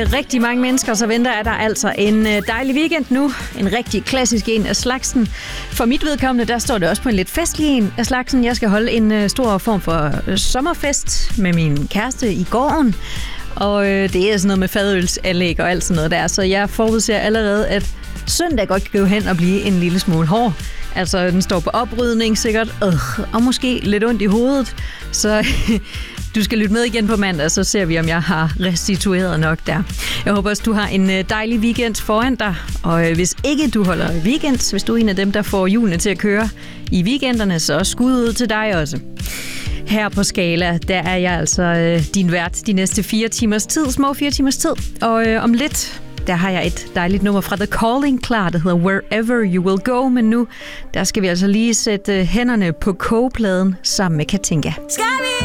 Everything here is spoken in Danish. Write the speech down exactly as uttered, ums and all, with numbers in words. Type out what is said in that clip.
øh, rigtig mange mennesker, så venter er der altså en øh, dejlig weekend nu. En rigtig klassisk en af slagsen. For mit vedkommende, der står det også på en lidt festlig en af slagsen. Jeg skal holde en øh, stor form for øh, sommerfest med min kæreste i gården. Og øh, det er sådan noget med fadølsanlæg og alt sådan noget der. Så jeg forudser allerede, at søndag godt kan gå hen og blive en lille smule hård. Altså, den står på oprydning sikkert, øh, og måske lidt ondt i hovedet. Så du skal lytte med igen på mandag, så ser vi, om jeg har restitueret nok der. Jeg håber også, du har en dejlig weekend foran dig. Og hvis ikke du holder weekend, hvis du er en af dem, der får hjulene til at køre i weekenderne, så skud ud til dig også. Her på Skala, der er jeg altså øh, din vært de næste fire timers tid, små fire timers tid. Og øh, om lidt, der har jeg et dejligt nummer fra The Calling klar, der hedder Wherever You Will Go. Men nu, der skal vi altså lige sætte hænderne på kogepladen sammen med Katinka. Skal vi?